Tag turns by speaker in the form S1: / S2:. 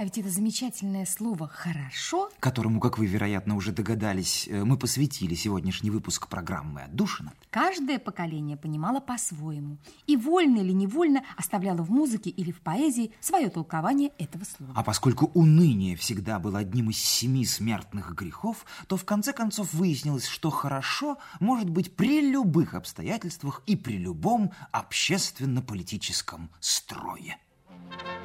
S1: А ведь это замечательное слово «хорошо»,
S2: которому, как вы, вероятно, уже догадались, мы посвятили сегодняшний выпуск программы «Отдушина».
S1: каждое поколение понимало по-своему и вольно или невольно оставляло в музыке или в поэзии свое толкование этого слова.
S2: А поскольку уныние всегда было одним из 7 смертных грехов, то в конце концов выяснилось, что хорошо может быть при любых обстоятельствах и при любом общественно-политическом строе.